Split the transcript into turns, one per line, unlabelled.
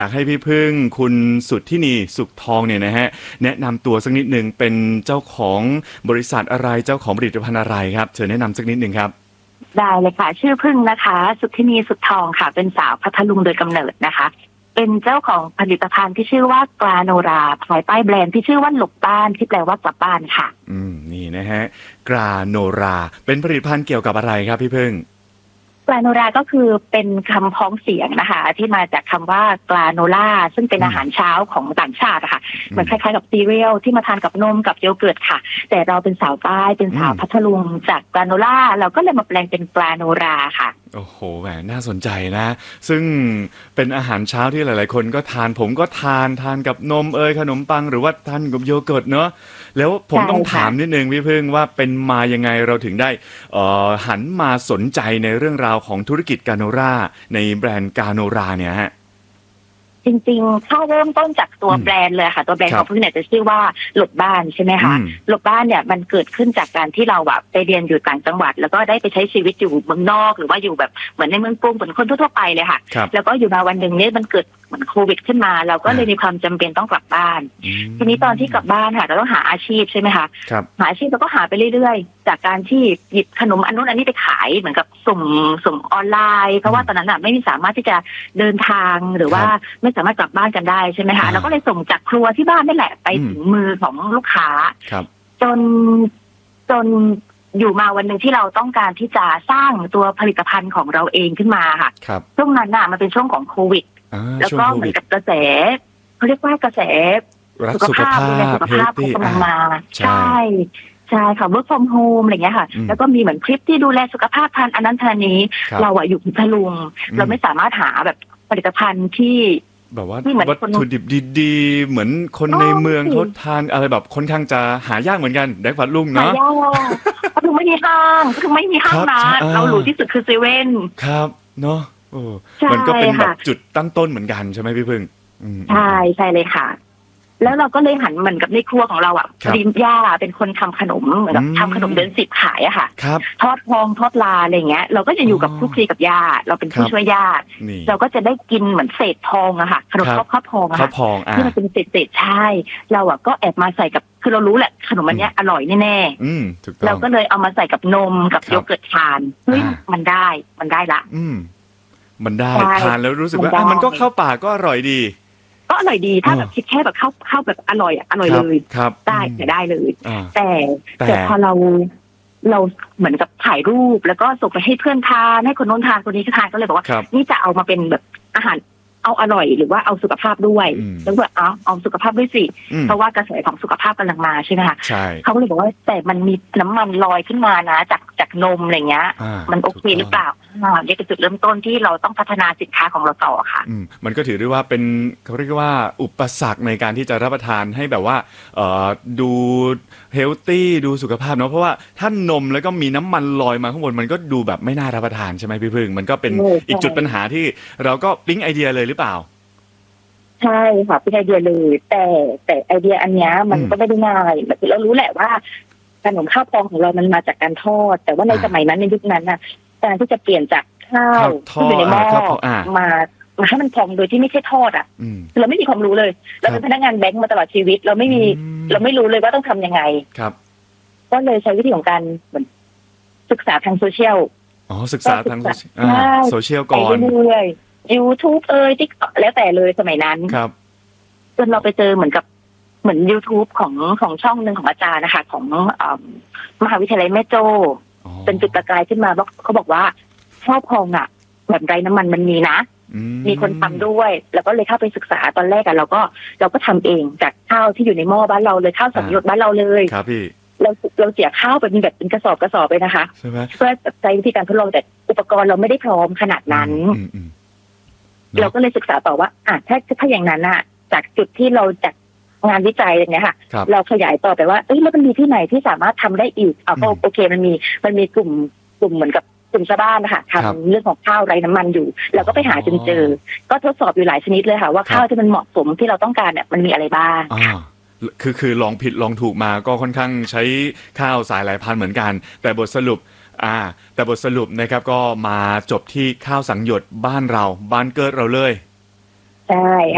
อยากให้พี่พึ่งคุณสุทธินีสุขทองเนี่ยนะฮะแนะนำตัวสักนิดหนึ่งเป็นเจ้าของบริษัทอะไรเจ้าของผลิตภัณฑ์อะไรครับเชิญแนะนำสักนิดหนึ่งครับ
ได้เลยค่ะชื่อพึ่งนะคะสุทธินีสุดทองค่ะเป็นสาวพัทลุงโดยกำเนิดนะคะเป็นเจ้าของผลิตภัณฑ์ที่ชื่อว่ากลาโนราภายใต้แบรนด์ที่ชื่อว่าหลบบ้านที่แปลว่ากลับบ้านค่ะ
นี่นะฮะกราโนราเป็นผลิตภัณฑ์เกี่ยวกับอะไรครับพี่พึ่ง
กลาโนราก็คือเป็นคำพ้องเสียงนะคะที่มาจากคำว่ากลาโนล่าซึ่งเป็นอาหารเช้าของต่างชาติค่ะมันคล้ายๆกับซีเรียลที่มาทานกับนมกับโยเกิร์ตค่ะแต่เราเป็นสาวใต้เป็นสาวพัทลุงจากกลาโนล่าเราก็เลยมาแปลงเป็นกลาโนราค่ะ
โอ้โหแหมน่าสนใจนะซึ่งเป็นอาหารเช้าที่หลายๆคนก็ทานผมก็ทานกับนมขนมปังหรือว่าทานกับโยเกิร์ตเนอะแล้วผมต้องถามนิดนึงพี่พึ่งว่าเป็นมายังไงเราถึงได้หันมาสนใจในเรื่องราวของธุรกิจกาโนราในแบรนด์กาโนราเนี่ยฮะ
จริงๆถ้าเริ่มต้นจากตัวแบรนด์เลยค่ะตัวแบรนด์ของพึ่งเนี่ยจะชื่อว่าหลบบ้านใช่ไหมคะหลบบ้านเนี่ยมันเกิดขึ้นจากการที่เราแบบไปเรียนอยู่ต่างจังหวัดแล้วก็ได้ไปใช้ชีวิตอยู่เมืองนอกหรือว่าอยู่แบบเหมือนในเมืองกรุงเหมือนคนทั่วๆไปเลยค่ะแล้วก็อยู่มาวันหนึ่งเนี่ยมันเกิดเหมือนโควิดขึ้นมาเราก็เลยมีความจำเป็นต้องกลับบ้านทีนี้ตอนที่กลับบ้านค่ะเราต้องหาอาชีพใช่ไหมคะหาอาชีพเราก็หาไปเรื่อยๆจากการที่หยิบขนมอันนู้นอันนี้ไปขายเหมือนกับส่งออนไลน์เพราะว่าตอนนั้นไม่สามารถที่จะเดินทางหรือว่าไม่สามารถกลับบ้านกันได้ใช่ไหมคะเราก็เลยส่งจากครัวที่บ้านนี่แหละไปถึงมือของลูกค้าจนจนอยู่มาวันหนึ่งที่เราต้องการที่จะสร้างตัวผลิตภัณฑ์ของเราเองขึ้นมาค่ะช่วงนั้นน่ะมันเป็นช่วงของโควิดแล้วก็เหมือนกับกระแสเขาเรียกว่ากระแสสุขภาพดูแลสุขภาพกำลังมาใช่ค่ะ work from home อะไรเงี้ยค่ะแล้วก็มีเหมือนคลิปที่ดูแลสุขภาพทานอันนั้นทานนี้เราอยู่พัทลุงเราไม่สามารถหาแบบผลิตภัณฑ์ที่
แบบว่าวัตถุดิบดีๆเหมือนคนในเมืองเขาทานอะไรแบบค่อนข้างจะหายากเหมือนกันแดกพัทลุงเนาะ
พัทลุงไม่มีห้างพัทลุงไม่มีห้างนะเราหรูที่สุดคือเซเว่น
ครับเนาะมันก็เป็นแบบจุดตั้งต้นเหมือนกันใช่ไหมพี่พึ่ง
ใช่เลยค่ะแล้วเราก็เลยหันเหมือนกับในครัวของเราริมย่าเป็นคนทำขนมเหมือนกับทำขนมเดินสิบขายอะค่ะทอดพองทอดลาอะไรเงี้ยเราก็จะอยู่กับคลุกคลีกับย่าเราเป็นผู้ช่วยย่าเราก็จะได้กินเหมือนเศษทองอะค่ะขนมข้าวพองอะค่ะที่มันเป็นเศษใช่เราก็แอบมาใส่กับคือเรารู้แหละขนมอันนี้อร่อยแน่ๆเราก็เลยเอามาใส่กับนมกับโยเกิร์ตทานเฮ้ยมันได้ละ
มันได้ทานแล้วรู้สึกว่ามันก็เข้าปากก็อร่อยดี
ก็อร่อยดีถ้าแบบคิดแค่แบบเข้าแบบอร่อยเลยได้เลยแต่พอเราเหมือนกับถ่ายรูปแล้วก็ส่งไปให้เพื่อนทานให้คนโน้นทานคนนี้ทานก็เลยบอกว่านี่จะเอามาเป็นแบบอาหารเอาอร่อยหรือว่าเอาสุขภาพด้วยแล้วแบบเอาสุขภาพด้วยสิเพราะว่ากระแสของสุขภาพกำลังมาใช่ไหมคะเขาก็เลยบอกว่าแต่มันมีน้ำมันลอยขึ้นมานะจากนมอะไรเงี้ยมันโอเคหรือเปล่านี่เป็นจุดเริ่มต้นที่เราต้องพัฒนาสินค้าของเราต่อค่ะ
มันก็ถือได้ว่าเป็นเขาเรียกว่าอุปสรรคในการที่จะรับประทานให้แบบว่าดูเฮลตี้ดูสุขภาพเนาะเพราะว่าถ้านมแล้วก็มีน้ำมันลอยมาข้างบนมันก็ดูแบบไม่น่ารับประทานใช่ไหมพี่พึ่งมันก็เป็นอีกจุดปัญหาที่เราก็ปิ๊งไอเดียเลยหรือเปล่า
ใช่ค่ะเป็นไอเดียเลยแต่ไอเดียอันนี้มันก็ไม่ได้ง่ายเรารู้แหละว่าขนมข้าวพองของเรามันมาจากการทอดแต่ว่าในสมัยนั้นในยุคนั้นน่ะการที่จะเปลี่ยนจากข้าวที่อยู่ในหม้อมาให้มันพองโดยที่ไม่ใช่ทอดเราไม่มีความรู้เลยเราเป็นพนักงานแบงก์มาตลอดชีวิตเราไม่รู้เลยว่าต้องทำยังไง
ครับ
ก็เลยใช้วิธีของการเหมือนศึกษาทางโซเชียล
ศึกษาทางโซเชียลก่อน
YouTube TikTok แล้วแต่เลยสมัยนั้น
ครับ
จนเราไปเจอเหมือน YouTube ของช่องหนึ่งของอาจารย์นะคะของมหาวิทยาลัยแม่โจ้เป็นจุดประกายขึ้นมาเขาบอกว่าข้าวพองแบบไร้น้ำมันมันมีนะมีคนทำด้วยแล้วก็เลยเข้าไปศึกษาตอนแรกเราก็ทำเองจากข้าวที่อยู่ในหม้อบ้านเราเลยข้าวสังหยดบ้านเราเลย
ครับพี่
เราเสียข้าวเป็นแบบเป็นกระสอบไปนะคะ
ใช่ไหม
เพื่อใช้วิธีการทดลองแต่อุปกรณ์เราไม่ได้พร้อมขนาดนั้นเราก็เลยศึกษาต่อว่าถ้าอย่างนั้นจากจุดที่เราจัดงานวิจัยอย่างเงี้ยค่ะเราขยายต่อไปว่าแล้วมันมีที่ไหนที่สามารถทำได้อีกก็โอเคมันมีกลุ่มเหมือนกับกลุ่มชาวบ้านนะคะทำเรื่องของข้าวไร้น้ำมันอยู่เราก็ไปหาจนเจอก็ทดสอบอยู่หลายชนิดเลยค่ะว่าข้าวที่มันเหมาะสมที่เราต้องการเนี่ยมันมีอะไรบ้าง
คือลองผิดลองถูกมาก็ค่อนข้างใช้ข้าวสายหลายพันธุ์เหมือนกันแต่บทสรุปนะครับก็มาจบที่ข้าวสังหยดบ้านเราบ้านเกิดเราเลย
ใช่